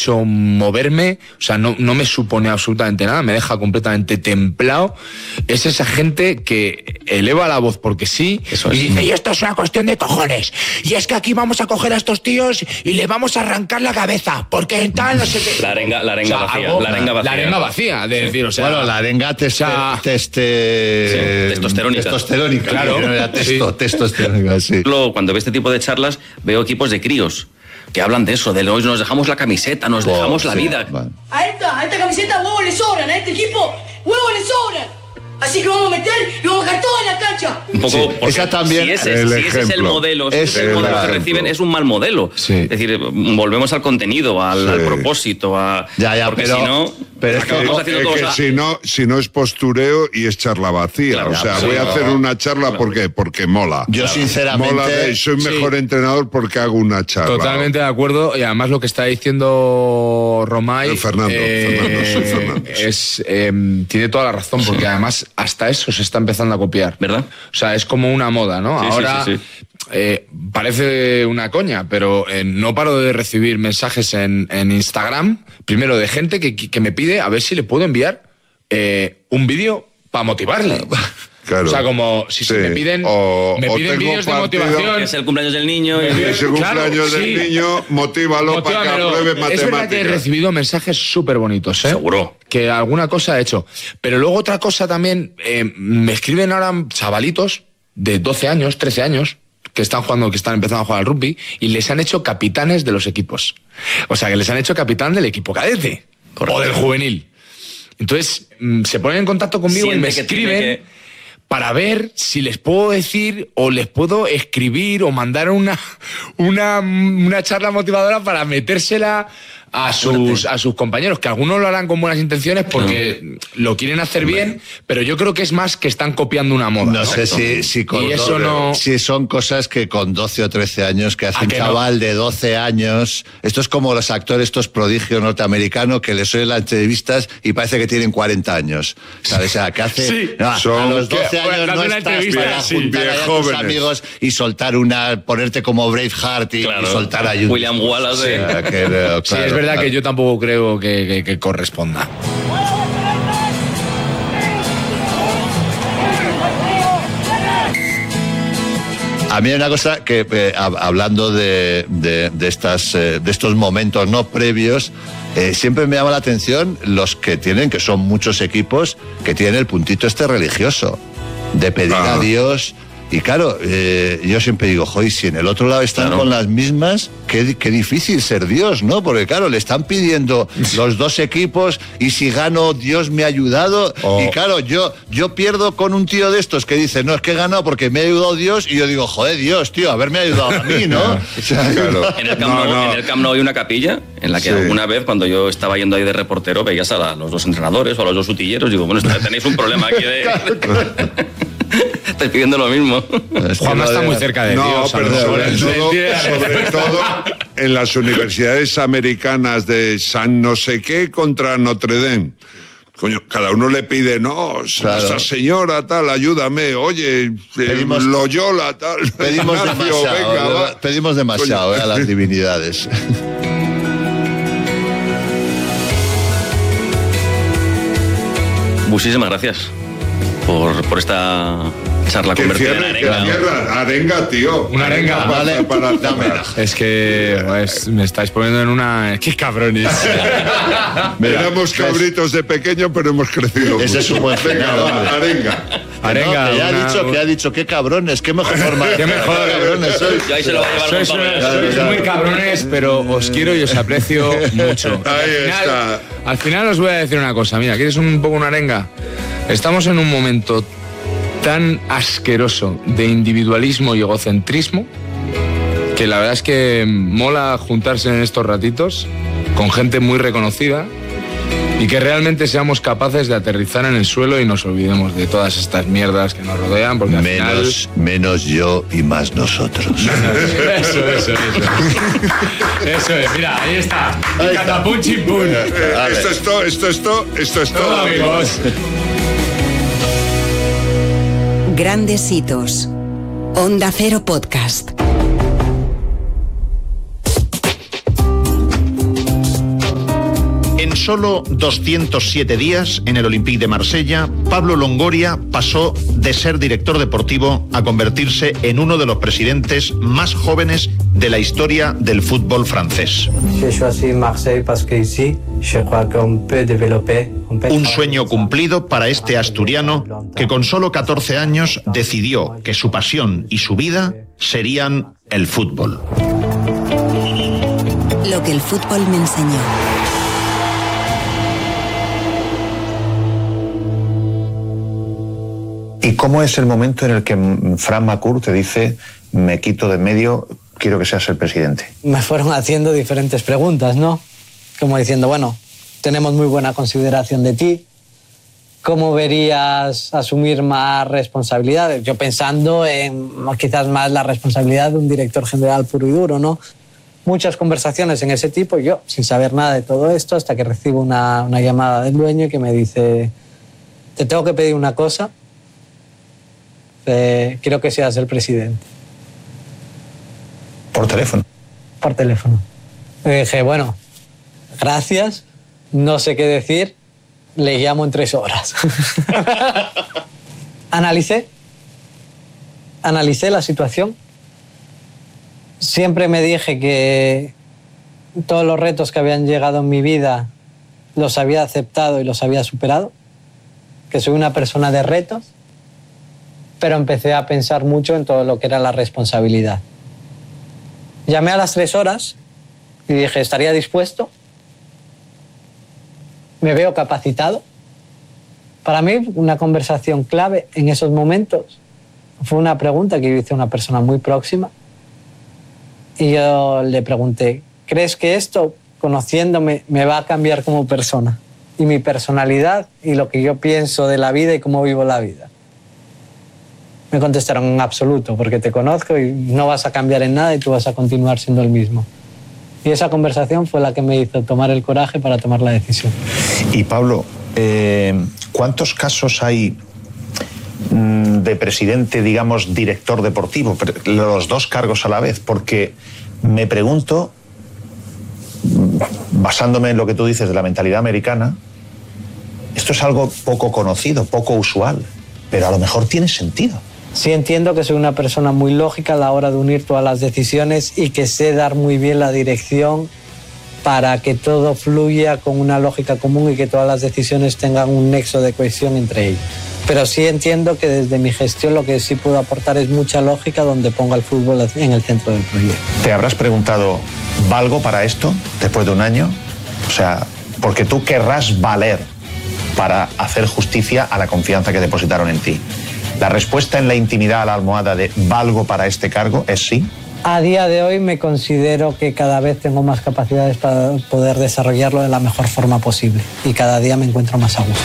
hecho moverme, o sea, no me supone absolutamente nada, me deja completamente templado, es esa gente que eleva la voz porque sí, Eso es. y dice, y esto es una cuestión de cojones, y es que aquí vamos a coger a estos tíos y les vamos a arrancar la cabeza, porque en tal, no sé qué. La arenga O sea, vacía. algo- La arenga vacía. de decir, o sea... Bueno, la arenga testosterónica. testosterónica. Claro. No era testosterónica, sí. Cuando veo este tipo de charlas, veo equipos de críos que hablan de eso, de hoy nos dejamos la camiseta, nos dejamos la vida. Bueno. A esta camiseta huevos le sobran, a este equipo huevos le sobran. Así que vamos a meter y vamos a dejar todo en la cancha. Un poco, Sí, porque esa también si ese el es el ejemplo. modelo, si Es ese es el modelo que ejemplo. reciben, es un mal modelo. Sí. Es decir, volvemos al contenido, al Sí. propósito, Ya, porque pero- si no, pero es que- acabamos haciendo Es todos que si no es postureo y es charla vacía. Claro, o sea, sí, voy a claro. hacer una charla porque mola. Yo sinceramente... Mola soy mejor entrenador porque hago una charla. Totalmente de acuerdo, y además lo que está diciendo Romay Fernando, sí. tiene toda la razón, porque además hasta eso se está empezando a copiar, ¿verdad? O sea, es como una moda, ¿no? Sí, Ahora sí. parece una coña, pero no paro de recibir mensajes en Instagram, primero de gente que me pide a ver si le puedo enviar un vídeo para motivarle. Claro. O sea, como si Sí. me piden O vídeos de tengo partido- motivación. Es el cumpleaños del niño. Y... Es el cumpleaños Claro, del sí. niño, motívalo para que Motívaelo. apruebe Es verdad que he matemáticas. recibido mensajes súper bonitos, ¿eh? Seguro. Que alguna cosa he hecho. Pero luego otra cosa también, me escriben ahora chavalitos de 12 años, 13 años, que están empezando a jugar al rugby, y les han hecho capitanes de los equipos. O sea, que les han hecho capitán del equipo cadete. Correcto. O del juvenil. Entonces, se ponen en contacto conmigo y Siente me que tiene escriben que- para ver si les puedo decir o les puedo escribir o mandar una charla motivadora para metérsela a sus compañeros, que algunos lo harán con buenas intenciones porque lo quieren hacer bien, pero yo creo que es más que están copiando una moda. No sé si con Y eso no... si son cosas que con 12 o 13 años que hace un que no? chaval de 12 años. Esto es como los actores, estos prodigios norteamericanos que les oyen las entrevistas y parece que tienen 40 años. ¿Sabes? O sea, que hace Sí. a Son- los 12 que- años dando no una estás entrevista, para sí, juntar bien a tus jóvenes. amigos y soltar ponerte como Braveheart y Claro. soltar ayuda. William Wallace. O sea, que, Sí, es verdad que yo tampoco creo que corresponda. A mí hay una cosa que, hablando de estos momentos no previos, siempre me llama la atención los que tienen, que son muchos equipos, que tienen el puntito este religioso, de pedir a Dios. Y claro, yo siempre digo, joder, si en el otro lado están Claro. con las mismas, qué difícil ser Dios, ¿no? Porque claro, le están pidiendo los dos equipos y si gano, Dios me ha ayudado. Oh. Y claro, yo pierdo con un tío de estos que dice, no, es que he ganado porque me ha ayudado Dios. Y yo digo, joder, Dios, tío, haberme ayudado a mí, ¿no? O sea, Claro. En el Camp Nou hay una capilla en la que Sí. alguna vez, cuando yo estaba yendo ahí de reportero, veías a los dos entrenadores o a los dos utilleros. Digo, bueno, tenéis un problema aquí de... Estáis pidiendo lo mismo. es que Juanma lo está de- muy cerca de No, Dios. a pero lo sobre mejor. todo en las universidades americanas de San no sé qué contra Notre Dame. Coño, cada uno le pide, no, Claro. Nuestra Señora, tal, ayúdame, oye, Pedimos- Loyola, tal. Pedimos Ignacio, demasiado, venga, ¿verdad? va. Pedimos demasiado Coño. a las divinidades. Muchísimas gracias por esta charla Que convertida en cierre, que arenga. cierra. Arenga, tío. Una arenga, vale, para dámela. Es que pues, me estáis poniendo en una... ¡Qué cabrones! Mira, Éramos cabritos de pequeño, pero hemos crecido. Ese mucho. es un buen Venga, final, va, hombre. arenga. Arenga, No, que ha una- dicho, qué cabrones, qué mejor forma. Qué mejor, cabrones sois. Yo ahí se lo va a llevar Sois, Gonzalo. sois claro. muy cabrones, pero os quiero y os aprecio mucho. Ahí está. Al final os voy a decir una cosa. Mira, ¿quieres un poco una arenga? Estamos en un momento tan asqueroso de individualismo y egocentrismo que la verdad es que mola juntarse en estos ratitos con gente muy reconocida y que realmente seamos capaces de aterrizar en el suelo y nos olvidemos de todas estas mierdas que nos rodean, porque al Menos yo y más nosotros. final... Eso. Eso es, mira, ahí está. Catapum chimpún. Esto es todo. Todo, amigos. Grandes hitos. Onda Cero Podcast. En solo 207 días en el Olympique de Marsella, Pablo Longoria pasó de ser director deportivo a convertirse en uno de los presidentes más jóvenes de la historia del fútbol francés. Un sueño cumplido para este asturiano que con solo 14 años decidió que su pasión y su vida serían el fútbol. Lo que el fútbol me enseñó. ¿Y cómo es el momento en el que Frank McCourt te dice, me quito de en medio, quiero que seas el presidente? Me fueron haciendo diferentes preguntas, ¿no? Como diciendo, bueno, tenemos muy buena consideración de ti. ¿Cómo verías asumir más responsabilidades? Yo pensando en quizás más la responsabilidad de un director general puro y duro, ¿no? Muchas conversaciones en ese tipo, yo sin saber nada de todo esto, hasta que recibo una llamada del dueño que me dice, te tengo que pedir una cosa, quiero que seas el presidente. ¿Por teléfono? Por teléfono. Y dije, bueno, gracias, no sé qué decir, le llamo en 3 horas. Analicé la situación. Siempre me dije que todos los retos que habían llegado en mi vida los había aceptado y los había superado, que soy una persona de retos, pero empecé a pensar mucho en todo lo que era la responsabilidad. Llamé a las 3 horas y dije, ¿estaría dispuesto? ¿Me veo capacitado? Para mí, una conversación clave en esos momentos fue una pregunta que yo hice a una persona muy próxima. Y yo le pregunté, ¿crees que esto, conociéndome, me va a cambiar como persona? Y mi personalidad y lo que yo pienso de la vida y cómo vivo la vida. Me contestaron en absoluto, porque te conozco y no vas a cambiar en nada y tú vas a continuar siendo el mismo. Y esa conversación fue la que me hizo tomar el coraje para tomar la decisión. Y Pablo, ¿cuántos casos hay de presidente, digamos, director deportivo, los 2 cargos a la vez? Porque me pregunto, basándome en lo que tú dices de la mentalidad americana, esto es algo poco conocido, poco usual, pero a lo mejor tiene sentido. Sí, entiendo que soy una persona muy lógica a la hora de unir todas las decisiones y que sé dar muy bien la dirección para que todo fluya con una lógica común y que todas las decisiones tengan un nexo de cohesión entre ellas. Pero sí entiendo que desde mi gestión lo que sí puedo aportar es mucha lógica donde ponga el fútbol en el centro del proyecto. ¿Te habrás preguntado, ¿valgo para esto después de un año? O sea, porque tú querrás valer para hacer justicia a la confianza que depositaron en ti. ¿La respuesta en la intimidad a la almohada de ¿valgo para este cargo es sí? A día de hoy me considero que cada vez tengo más capacidades para poder desarrollarlo de la mejor forma posible y cada día me encuentro más a gusto.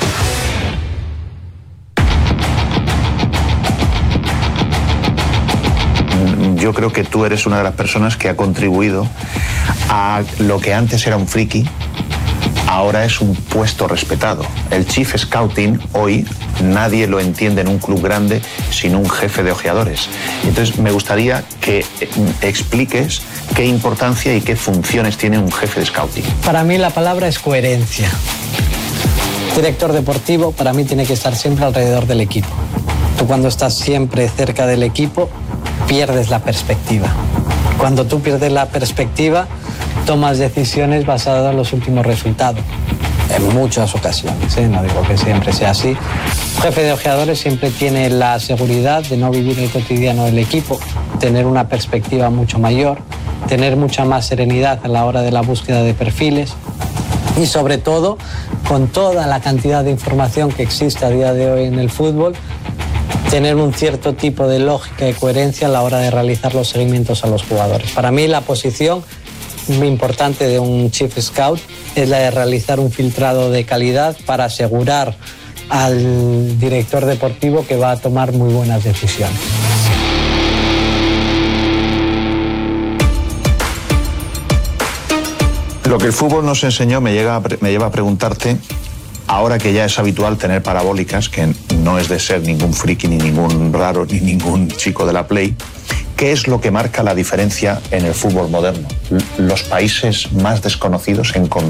Yo creo que tú eres una de las personas que ha contribuido a lo que antes era un friki, ahora es un puesto respetado. El Chief Scouting hoy nadie lo entiende en un club grande sin un jefe de ojeadores. Entonces me gustaría que expliques qué importancia y qué funciones tiene un jefe de scouting. Para mí la palabra es coherencia. Director deportivo para mí tiene que estar siempre alrededor del equipo. Tú cuando estás siempre cerca del equipo pierdes la perspectiva. Cuando tú pierdes la perspectiva tomas decisiones basadas en los últimos resultados. En muchas ocasiones, no digo que siempre sea así. Un jefe de ojeadores siempre tiene la seguridad de no vivir el cotidiano del equipo, tener una perspectiva mucho mayor, tener mucha más serenidad a la hora de la búsqueda de perfiles y sobre todo, con toda la cantidad de información que existe a día de hoy en el fútbol, tener un cierto tipo de lógica y coherencia a la hora de realizar los seguimientos a los jugadores. Para mí la posición muy importante de un Chief Scout es la de realizar un filtrado de calidad para asegurar al director deportivo que va a tomar muy buenas decisiones. Lo que el fútbol nos enseñó me lleva a preguntarte, ahora que ya es habitual tener parabólicas, que no es de ser ningún friki, ni ningún raro, ni ningún chico de la Play, ¿qué es lo que marca la diferencia en el fútbol moderno? Los países más desconocidos en